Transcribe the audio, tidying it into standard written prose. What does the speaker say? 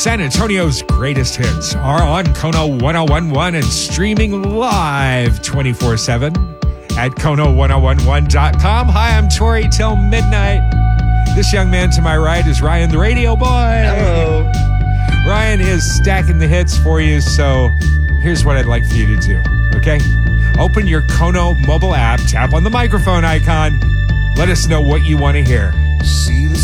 San Antonio's greatest hits are on Kono 1011 and streaming live 24/7 at Kono1011.com. Hi, I'm Tori till midnight. This young man to my right is Ryan the Radio Boy. Hello. Ryan is stacking the hits for you, so here's what I'd like for you to do, okay? Open your Kono mobile app, tap on the microphone icon, let us know what you want to hear. See the